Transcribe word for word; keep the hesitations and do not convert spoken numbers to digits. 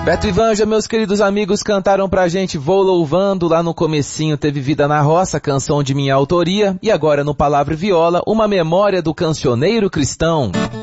Beto e Vanja, meus queridos amigos, cantaram pra gente Vou Louvando, lá no comecinho teve Vida na Roça, canção de minha autoria, e agora no Palavra e Viola, uma memória do cancioneiro cristão.